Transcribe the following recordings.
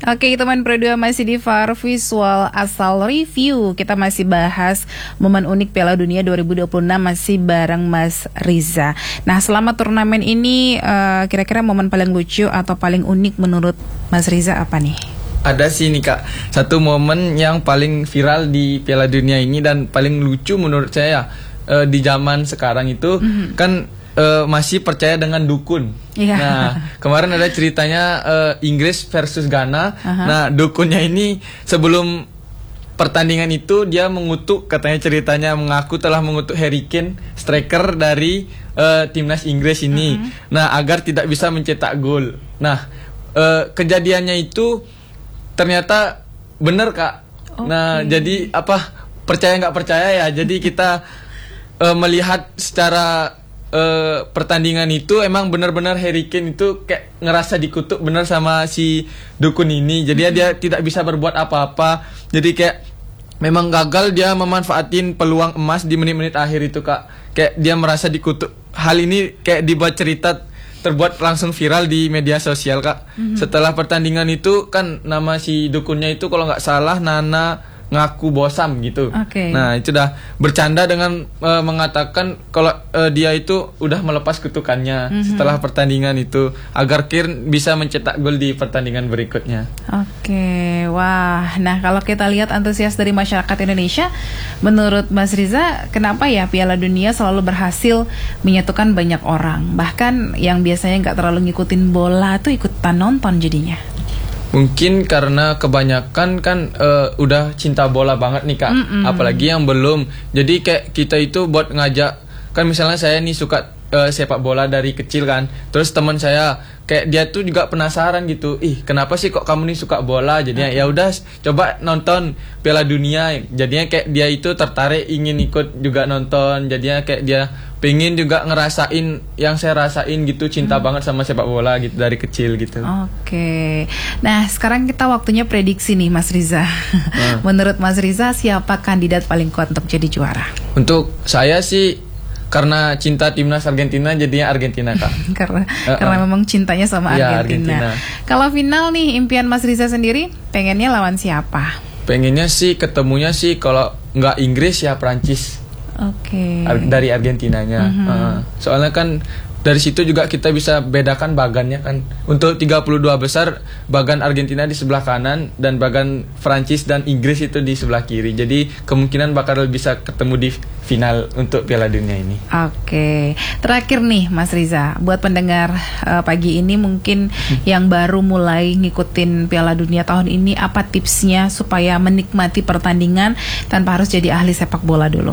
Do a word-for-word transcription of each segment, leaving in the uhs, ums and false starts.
Oke, teman Pro dua masih di V A R Visual Asal Review. Kita masih bahas momen unik Piala Dunia dua ribu dua puluh enam masih bareng Mas Riza. Nah, selama turnamen ini uh, kira-kira momen paling lucu atau paling unik menurut Mas Riza apa nih? Ada sih nih Kak, satu momen yang paling viral di Piala Dunia ini dan paling lucu menurut saya uh, di zaman sekarang itu mm-hmm. kan uh, masih percaya dengan dukun. Yeah. Nah, kemarin ada ceritanya uh, Inggris versus Ghana. Uh-huh. Nah, dukunnya ini sebelum pertandingan itu dia mengutuk, katanya ceritanya mengaku telah mengutuk Harry Kane, striker dari uh, timnas Inggris ini. Uh-huh. Nah, agar tidak bisa mencetak gol. Nah, uh, kejadiannya itu ternyata benar Kak. Okay. Nah, jadi apa percaya nggak percaya ya. Jadi kita uh, melihat secara Uh, pertandingan itu emang benar-benar Harry Kane itu kayak ngerasa dikutuk benar sama si dukun ini. Jadi mm-hmm. dia tidak bisa berbuat apa-apa. Jadi kayak memang gagal dia memanfaatin peluang emas di menit-menit akhir itu Kak. Kayak dia merasa dikutuk. Hal ini kayak dibuat cerita terbuat langsung viral di media sosial Kak. Mm-hmm. Setelah pertandingan itu kan nama si dukunnya itu kalau nggak salah Nana ngaku bosam gitu. Okay. Nah, itu dah bercanda dengan uh, mengatakan kalau uh, dia itu udah melepas kutukannya mm-hmm. setelah pertandingan itu agar Kane bisa mencetak gol di pertandingan berikutnya. Oke, okay. Wah. Nah, kalau kita lihat antusias dari masyarakat Indonesia, menurut Mas Riza, kenapa ya Piala Dunia selalu berhasil menyatukan banyak orang? Bahkan yang biasanya nggak terlalu ngikutin bola tuh ikutan nonton jadinya. Mungkin karena kebanyakan kan uh, udah cinta bola banget nih Kak. Mm-mm. Apalagi yang belum. Jadi kayak kita itu buat ngajak, kan misalnya saya nih suka uh, sepak bola dari kecil kan. Terus teman saya kayak dia tuh juga penasaran gitu. Ih, kenapa sih kok kamu nih suka bola? Jadinya okay. ya udah coba nonton Piala Dunia. Jadinya kayak dia itu tertarik ingin ikut juga nonton. Jadinya kayak dia pengen juga ngerasain yang saya rasain gitu, cinta hmm. banget sama sepak bola gitu dari kecil gitu. Oke. Okay. Nah, sekarang kita waktunya prediksi nih Mas Riza. Hmm. Menurut Mas Riza siapa kandidat paling kuat untuk jadi juara? Untuk saya sih karena cinta timnas Argentina jadinya Argentina Kak. karena uh-uh. karena memang cintanya sama ya, Argentina. Argentina. Kalau final nih impian Mas Riza sendiri pengennya lawan siapa? Pengennya sih ketemunya sih kalau nggak Inggris ya Prancis. Oke. Okay. Dari Argentinanya. Mm-hmm. Uh, soalnya kan dari situ juga kita bisa bedakan bagannya kan. Untuk tiga puluh dua besar bagan Argentina di sebelah kanan dan bagan Prancis dan Inggris itu di sebelah kiri. Jadi kemungkinan bakal bisa ketemu di final untuk Piala Dunia ini. Oke. Terakhir nih Mas Riza, buat pendengar uh, pagi ini mungkin hmm. yang baru mulai ngikutin Piala Dunia tahun ini, apa tipsnya supaya menikmati pertandingan tanpa harus jadi ahli sepak bola dulu?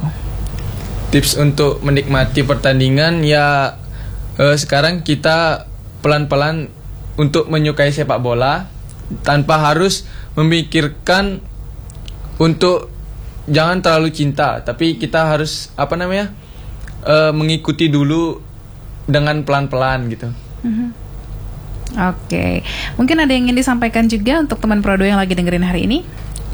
Tips untuk menikmati pertandingan ya eh, sekarang kita pelan-pelan untuk menyukai sepak bola tanpa harus memikirkan untuk jangan terlalu cinta, tapi kita harus apa namanya eh, mengikuti dulu dengan pelan-pelan gitu. Mm-hmm. Oke, okay. Mungkin ada yang ingin disampaikan juga untuk teman Pro dua yang lagi dengerin hari ini?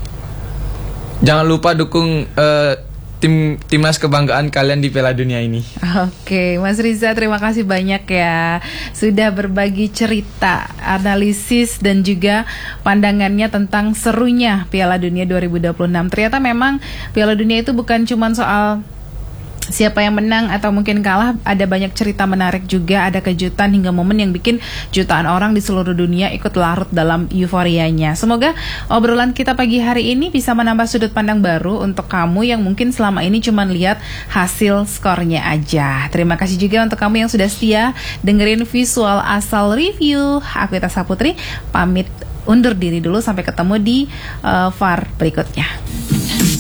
Jangan lupa dukung eh, tim timnas kebanggaan kalian di Piala Dunia ini. Oke, Mas Riza, terima kasih banyak ya sudah berbagi cerita, analisis dan juga pandangannya tentang serunya Piala Dunia dua ribu dua puluh enam. Ternyata memang Piala Dunia itu bukan cuma soal siapa yang menang atau mungkin kalah, ada banyak cerita menarik juga, ada kejutan hingga momen yang bikin jutaan orang di seluruh dunia ikut larut dalam euforianya. Semoga obrolan kita pagi hari ini bisa menambah sudut pandang baru untuk kamu yang mungkin selama ini cuma lihat hasil skornya aja. Terima kasih juga untuk kamu yang sudah setia dengerin Visual Asal Review. Aku Ita Saputri pamit undur diri dulu, sampai ketemu di uh, V A R berikutnya.